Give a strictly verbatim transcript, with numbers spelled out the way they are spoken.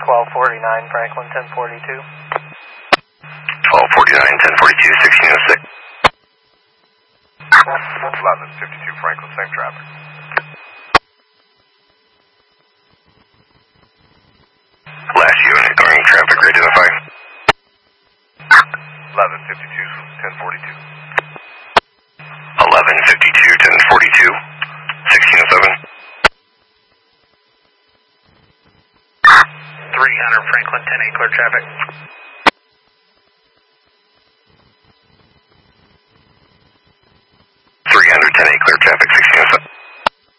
twelve forty-nine Franklin, ten forty-two. twelve forty-nine, ten forty-two, sixteen oh six. eleven fifty-two Franklin, same traffic. Last unit, ignoring traffic, identify. eleven fifty-two, ten forty-two. eleven fifty-two, ten forty-two, sixteen oh seven. three hundred Franklin, ten eight, clear traffic.